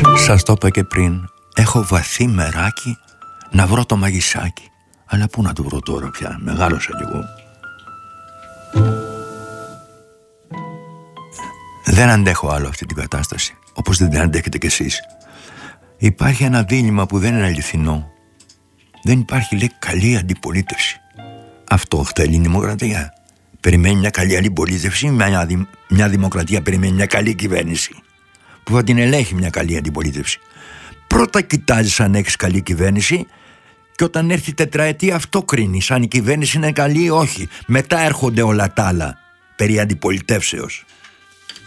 Σας το είπα και πριν. Έχω βαθύ μεράκι να βρω το μαγισσάκι. Αλλά πού να το βρω τώρα πια, μεγάλωσα κι εγώ. Δεν αντέχω άλλο αυτή την κατάσταση, όπως δεν την αντέχετε κι εσείς. Υπάρχει ένα δίλημμα που δεν είναι αληθινό. Δεν υπάρχει, λέει, καλή αντιπολίτευση. Αυτό θέλει η δημοκρατία. Περιμένει μια καλή αντιπολίτευση, μια δημοκρατία περιμένει μια καλή κυβέρνηση που θα την ελέγχει μια καλή αντιπολίτευση. Πρώτα κοιτάζεις αν έχεις καλή κυβέρνηση και όταν έρθει η τετραετία αυτό κρίνεις αν η κυβέρνηση είναι καλή ή όχι. Μετά έρχονται όλα τα άλλα περί αντιπολιτεύσεως.